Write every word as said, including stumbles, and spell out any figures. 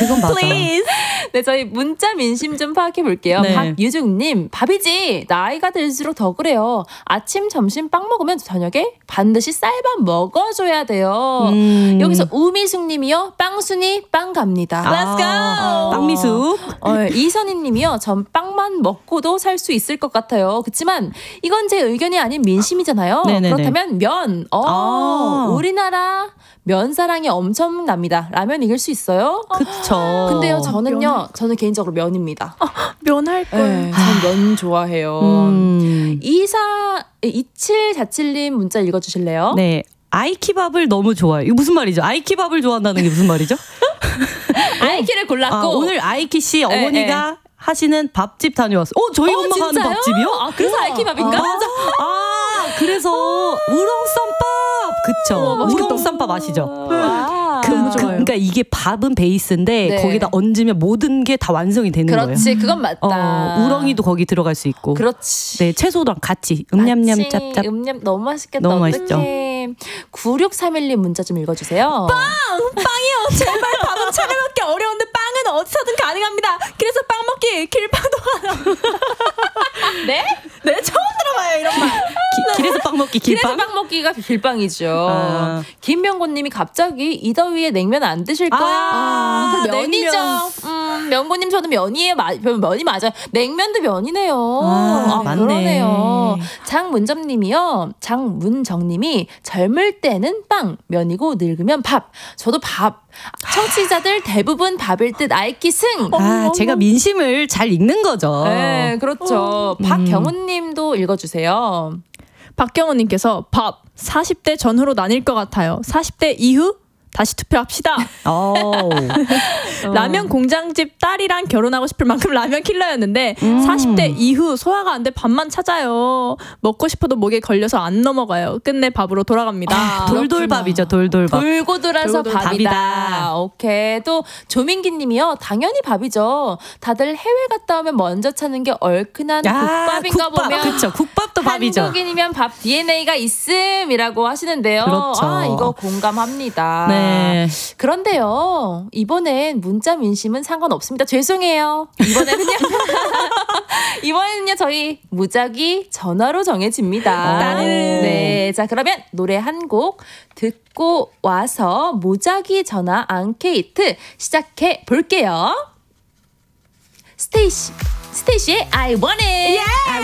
그건 맞아. Please. 네, 저희 문자 민심 좀 파악해 볼게요. 네. 박유중님, 밥이지. 나이가 들수록 더 그래요. 아침, 점심 빵 먹으면 저녁에 반드시 쌀밥 먹어줘야 돼요. 음. 여기서 우미숙님이요. 빵순이 빵 갑니다. Let's go. 아, 빵미수. 어, 이선희님이요. 전 빵만 먹고도 살 수 있을 것 같아요. 그렇지만 이건 제 의견이 아닌 민심이잖아요. 네네네. 그렇다면 면. 어, 아. 우리나라 면 사랑이 엄청납니다. 라면 이길 수 있어요? 그쵸. 근데요, 저는요, 면. 저는 개인적으로 면입니다. 면할 걸. 네, 전면 좋아해요. 음. 이사, 이칠사칠님 문자 읽어주실래요? 네. 아이키밥을 너무 좋아해요. 이거 무슨 말이죠? 아이키밥을 좋아한다는 게 무슨 말이죠? 아이키를 골랐고. 아, 오늘 아이키 씨 네, 어머니가 네. 하시는 밥집 다녀왔어요. 어, 저희 어, 엄마가 하는 진짜요? 밥집이요? 아, 그래서 아이키밥인가? 아, 아, 그래서 우렁쌈밥. 그쵸. 어, 우렁쌈밥 아시죠? 와. 그, 너무 그, 좋아요. 그러니까 이게 밥은 베이스인데 네. 거기다 얹으면 모든 게 다 완성이 되는 거예요. 그렇지, 그건 맞다. 어, 우렁이도 거기 들어갈 수 있고. 그렇지. 네, 채소랑 같이 음냠냠 맞지. 짭짭. 음냠 너무 맛있겠다. 너무 어떡해. 맛있죠. 구육삼일님 문자 좀 읽어주세요. 빵이요. 제발 밥은 차려 먹기 어려운데 빵은 어디서든 가능합니다. 그래서 빵 먹기 길바도 하나. 네? 네, 처음 들어봐요 이런 말. 기, 길에서 빵 먹기 길에서 길빵. 빵 먹기가 길빵이죠. 아. 김명곤님이 갑자기 이 더위에 냉면 안 드실 거야? 아, 그 면이죠. 냉면. 음, 명곤님 저는 면이에요. 마, 면이 맞아요. 냉면도 면이네요. 아, 맞네. 그러네요. 장문점님이요. 장문정님이 젊을 때는 빵, 면이고 늙으면 밥. 저도 밥. 청취자들 대부분 밥일 듯 아이키 승. 아, 제가 민심을 잘 읽는 거죠. 네, 그렇죠. 음. 박경훈님도 읽어주세요. 박경호님께서 밥 사십 대 전후로 나뉠 것 같아요. 사십 대 이후 다시 투표합시다. 오. 라면 공장집 딸이랑 결혼하고 싶을 만큼 라면 킬러였는데 음. 사십 대 이후 소화가 안 돼 밥만 찾아요. 먹고 싶어도 목에 걸려서 안 넘어가요. 끝내 밥으로 돌아갑니다. 아, 돌돌밥이죠, 돌돌밥. 돌고 돌아서 돌고 돌- 밥이다. 밥이다. 오케이. 또 조민기님이요. 당연히 밥이죠. 다들 해외 갔다 오면 먼저 찾는 게 얼큰한 국밥인가 국밥. 보면. 그쵸, 국밥도 밥이죠. 한국인이면 밥 디엔에이가 있음이라고 하시는데요. 그렇죠. 아, 이거 공감합니다. 네. 그런데요. 이번엔 문자 민심은 상관없습니다. 죄송해요. 이번에는요. 이번에는요. 저희 무작위 전화로 정해집니다. 나는. 네. 자, 그러면 노래 한 곡 듣고 와서 무작위 전화 앙케이트 시작해 볼게요. 스테이시. 스테이시의 I want it.